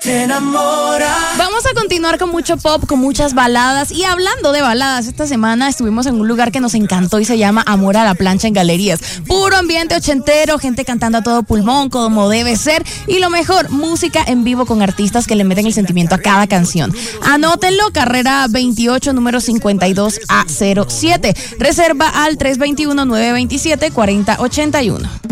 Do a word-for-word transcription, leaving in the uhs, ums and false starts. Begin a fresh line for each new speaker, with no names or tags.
se enamora.
Vamos a continuar con mucho pop, con muchas baladas. Y hablando de baladas, esta semana estuvimos en un lugar que nos encantó y se llama Amor a la Plancha en Galerías. Puro ambiente ochentero, gente cantando a todo pulmón, como debe ser. Y lo mejor, música en vivo con artistas que le meten el sentimiento a cada canción. Anótenlo, carrera veintiocho, número cincuenta y dos A cero siete. Reserva al tres dos uno, nueve dos siete, cuatro cero ocho uno.